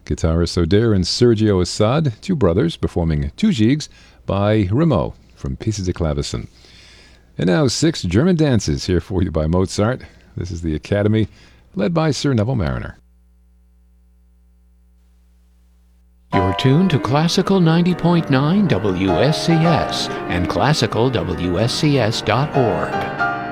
Guitarists Odair and Sergio Assad, two brothers, performing two gigs by Rameau from Pieces de Clavecin. And now 6 German dances here for you by Mozart. This is the Academy, led by Sir Neville Mariner. You're tuned to Classical 90.9 WSCS and classicalwscs.org.